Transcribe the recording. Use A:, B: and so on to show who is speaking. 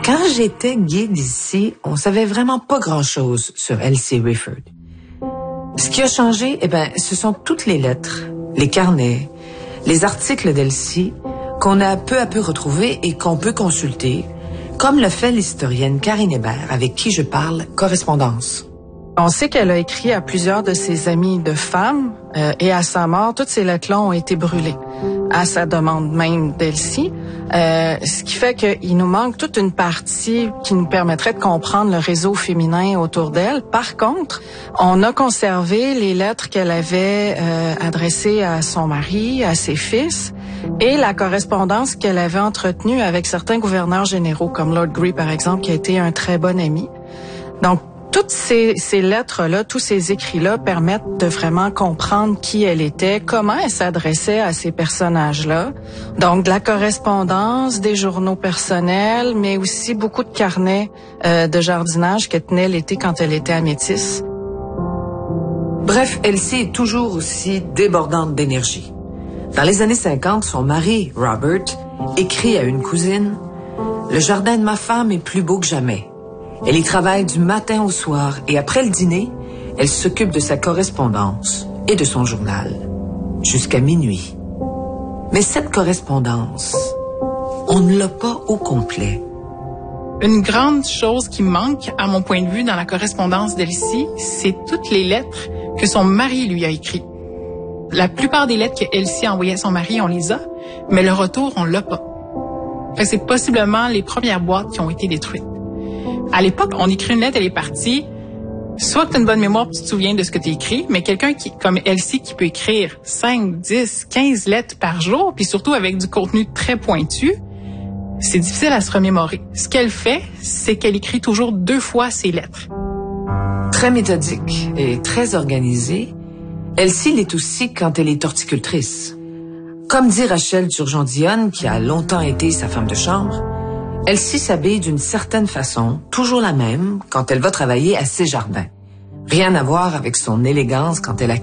A: Quand j'étais guide ici, on savait vraiment pas grand-chose sur Elsie Rifford. Ce qui a changé, ce sont toutes les lettres, les carnets, les articles d'Elsie qu'on a peu à peu retrouvés et qu'on peut consulter, comme le fait l'historienne Karine Hébert, avec qui je parle correspondance.
B: On sait qu'elle a écrit à plusieurs de ses amies de femmes et à sa mort, toutes ces lettres-là ont été brûlées, à sa demande même d'Elsie. Ce qui fait qu'il nous manque toute une partie qui nous permettrait de comprendre le réseau féminin autour d'elle. Par contre, on a conservé les lettres qu'elle avait adressées à son mari, à ses fils, et la correspondance qu'elle avait entretenue avec certains gouverneurs généraux, comme Lord Grey, par exemple, qui a été un très bon ami. Donc, toutes ces lettres-là, tous ces écrits-là permettent de vraiment comprendre qui elle était, comment elle s'adressait à ces personnages-là. Donc, de la correspondance, des journaux personnels, mais aussi beaucoup de carnets de jardinage qu'elle tenait l'été quand elle était à Métis.
A: Bref, Elsie est toujours aussi débordante d'énergie. Dans les années 50, son mari, Robert, écrit à une cousine « Le jardin de ma femme est plus beau que jamais. Elle y travaille du matin au soir et après le dîner, elle s'occupe de sa correspondance et de son journal, jusqu'à minuit. » Mais cette correspondance, on ne l'a pas au complet.
C: Une grande chose qui manque, à mon point de vue, dans la correspondance d'Elsie, c'est toutes les lettres que son mari lui a écrites. La plupart des lettres qu'Elsie a envoyées à son mari, on les a, mais le retour, on l'a pas. Fait que c'est possiblement les premières boîtes qui ont été détruites. À l'époque, on écrit une lettre, elle est partie. Soit que tu as une bonne mémoire, tu te souviens de ce que tu as écrit, mais quelqu'un qui, comme Elsie, qui peut écrire 5, 10, 15 lettres par jour, puis surtout avec du contenu très pointu, c'est difficile à se remémorer. Ce qu'elle fait, c'est qu'elle écrit toujours 2 fois ses lettres.
A: Très méthodique et très organisée, Elsie l'est aussi quand elle est horticultrice. Comme dit Rachel Turgeon-Dionne, qui a longtemps été sa femme de chambre, Elsie s'habille d'une certaine façon, toujours la même, quand elle va travailler à ses jardins. Rien à voir avec son élégance quand elle